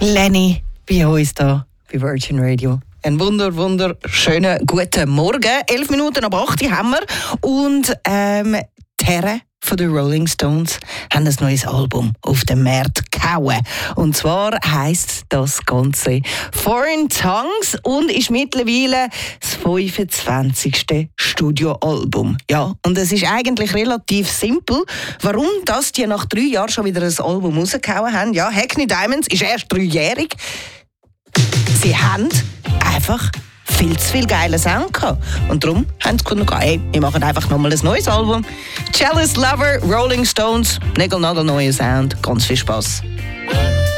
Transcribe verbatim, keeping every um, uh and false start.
Lenny bei uns hier bei Virgin Radio. Ein wunder, wunderschönen guten Morgen. Elf Minuten ab acht haben wir. Und ähm, die Herren von den Rolling Stones haben ein neues Album auf den Markt gehauen. Und zwar heisst das Ganze Foreign Tongues und ist mittlerweile das fünfundzwanzigste Studioalbum. Ja, und es ist eigentlich relativ simpel, warum das die nach drei Jahren schon wieder ein Album rausgehauen haben. Ja, Hackney Diamonds ist erst dreijährig. Sie haben einfach viel zu viel geile Sound gehabt. Und darum haben sie gefunden, hey, wir machen einfach nochmal ein neues Album. Jealous Lover, Rolling Stones, Nägel-Nagel-neuer Sound. Ganz viel Spass.